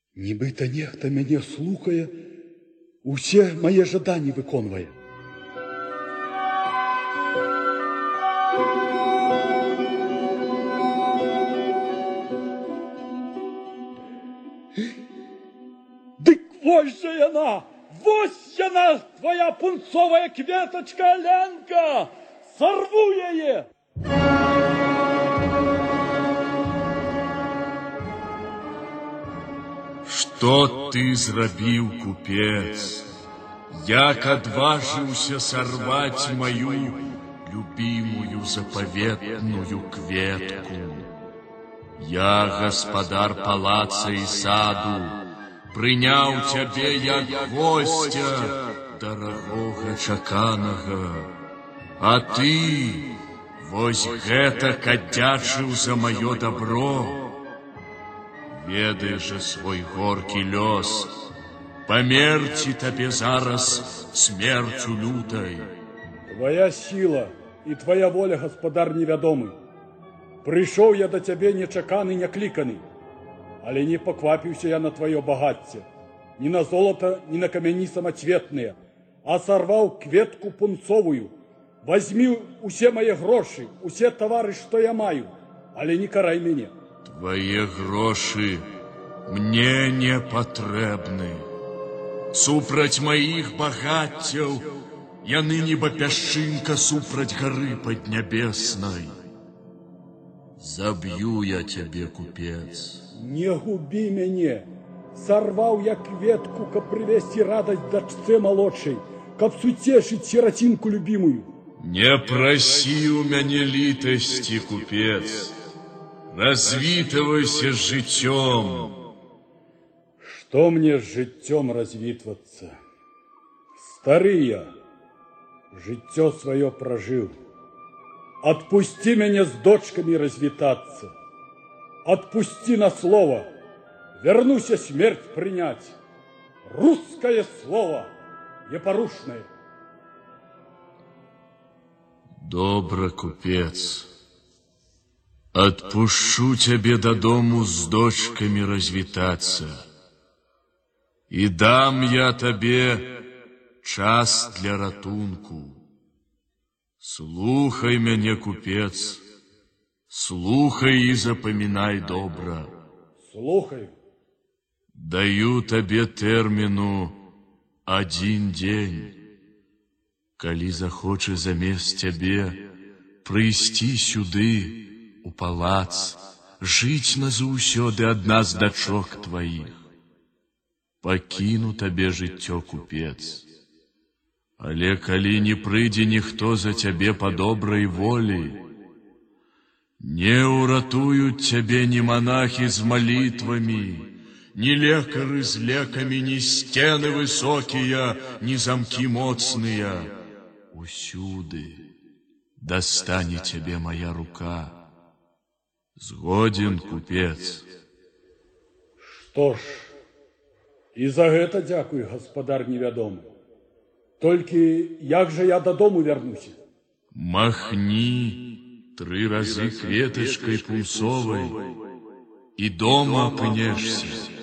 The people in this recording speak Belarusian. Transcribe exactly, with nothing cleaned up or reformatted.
Нібыта нехта мяне слухае, усе мае жаданні выконвае. Дык вось жа яна! Вось яна, твоя пунцовая кветачка, Аленка! Сорву яе! Што ты зрабіў, купец? Як адважыўся сарваць маю любімую запаветную кветку? Я, гаспадар палаца і саду, прыняў цябе як госця дарагога чаканага, а ты вось гэтак аддзячыў за маё дабро. Ведай жа свой горкі лёс, памерці табе зараз смерцю лютай. Твоя сіла і твоя воля, гаспадар невядомы. Прыйшоў я да цябе нечаканы, някліканы, але не паквапіўся я на твоё багацце, ні на золата, ні на камяні самацветныя, а сарваў кветку пунцовую. Вазьмі усе мае грошы, усе тавары, што я маю, але не карай мяне. Твае грошы мне не патрэбны. Супраць маіх багаццяў яны нібы пясчынка супраць гары паднябеснай. Заб'ю я цябе, купец. Не губі мяне. Сарваў я кветку, каб прывесці радасць дачцэ малодшай, каб суцешыць сірацінку любімую. Не прасі ў мяне літасці, купец. Развітывайся з жыццём. Што мне з жыццём развітвацца? Стары я, жыццё сваё пражыў. Отпусти мяне з дочкамі развітацца. Отпусти на слово. Вернуся смерть прынять. Русское слово непорушное. Добра, купец. Отпушчу цябе дадому з дочкамі развітацца. І дам я табе час для ратунку. Слухай мяне, купец, слухай і запамінай добра. Слухай. Даю табе тэрміну адзін дзень. Калі захоча замест цябе прыйсці сюды, у палац, жыць назаўсёды адна з дачок тваіх. Пакіну табе жыццё, купец. Але калі не прыйдзе ніхто за цябе па добрай волі, не ўратуюць цябе ні манахі з малітвамі, ні лекары з лекамі, ні сцены высокія, ні замкі моцныя. Усюды дастане цябе моя рука. Згоден, купец? Што ж, і за гэта дзякуй, гаспадар невядомы. Толькі як жа я дадому вярнуся? Махні тры разы кветачкай пунцовай, і дома апынешся.